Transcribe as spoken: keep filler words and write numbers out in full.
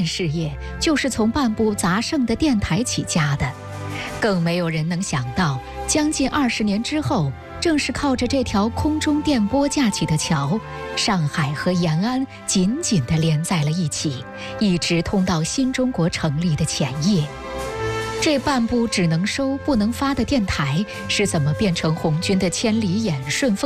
电事业就是从半部杂盛的电台起家的，更没有人能想到，将近二十年之后，正是靠着这条空中电波架起的桥，上海和延安紧紧地连在了一起，一直通到新中国成立的前夜。这半部只能收不能发的电台是怎么变成红军的千里眼顺风